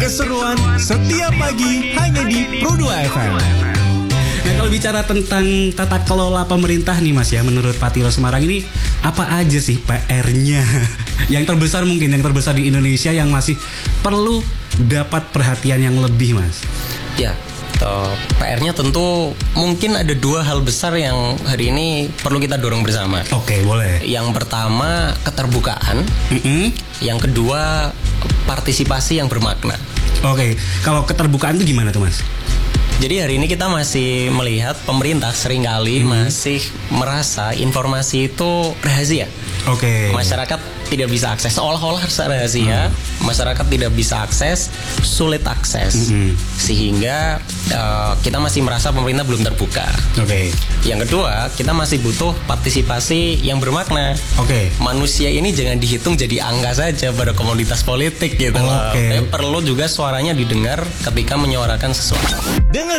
keseruan setiap pagi hanya di Pro 2 FM. Nah, kalau bicara tentang tata kelola pemerintah nih Mas ya, menurut Patiro Semarang ini apa aja sih PR-nya yang terbesar di Indonesia yang masih perlu dapat perhatian yang lebih, Mas? Ya, PR-nya tentu mungkin ada dua hal besar yang hari ini perlu kita dorong bersama. Oke, boleh. Yang pertama keterbukaan, yang kedua partisipasi yang bermakna. Oke, kalau keterbukaan itu gimana tuh, Mas? Jadi hari ini kita masih melihat pemerintah seringkali masih merasa informasi itu rahasia. Oke. Masyarakat tidak bisa akses, seolah-olah rahasia. Masyarakat tidak bisa akses, sulit akses, sehingga kita masih merasa pemerintah belum terbuka. Oke. Yang kedua, kita masih butuh partisipasi yang bermakna. Oke. Manusia ini jangan dihitung jadi angka saja pada komoditas politik gitu. Oke. Perlu juga suaranya didengar ketika menyuarakan sesuatu. Dengerin